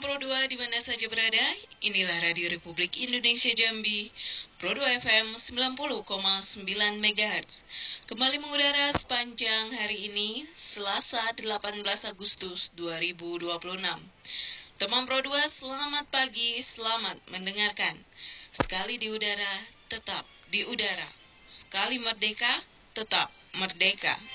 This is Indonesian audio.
Pro 2 di mana saja berada, inilah Radio Republik Indonesia Jambi, Pro 2 FM 90,9 MHz. Kembali mengudara sepanjang hari ini, Selasa 18 Agustus 2026. Teman Pro 2, selamat pagi, selamat mendengarkan. Sekali di udara, tetap di udara. Sekali merdeka, tetap merdeka.